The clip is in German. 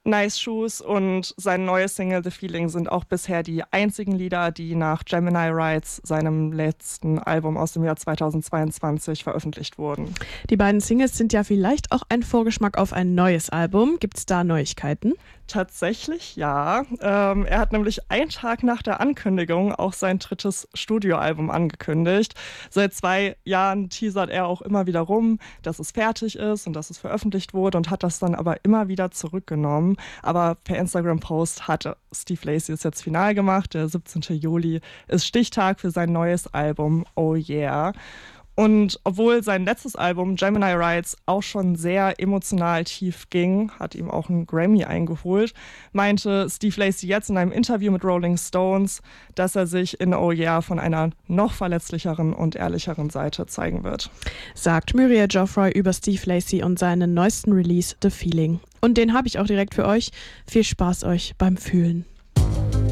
Nice Shoes und sein neues Single The Feeling sind auch bisher die einzigen Lieder, die nach Gemini Rights, seinem letzten Album aus dem Jahr 2022, veröffentlicht wurden. Die beiden Singles sind ja vielleicht auch ein Vorgeschmack auf ein neues Album. Gibt es da Neuigkeiten? Tatsächlich, ja. Er hat nämlich einen Tag nach der Ankündigung auch sein drittes Studioalbum angekündigt. Seit 2 Jahren teasert er auch immer wieder rum, dass es fertig ist und dass es veröffentlicht wurde und hat das dann aber immer wieder zurückgenommen. Aber per Instagram-Post hat Steve Lacy es jetzt final gemacht. Der 17. Juli ist Stichtag für sein neues Album Oh Yeah. Und obwohl sein letztes Album Gemini Rights auch schon sehr emotional tief ging, hat ihm auch einen Grammy eingeholt, meinte Steve Lacy jetzt in einem Interview mit Rolling Stones, dass er sich in Oh Yeah von einer noch verletzlicheren und ehrlicheren Seite zeigen wird. Sagt Muriel Geoffroy über Steve Lacy und seinen neuesten Release The Feeling. Und den habe ich auch direkt für euch. Viel Spaß euch beim Fühlen.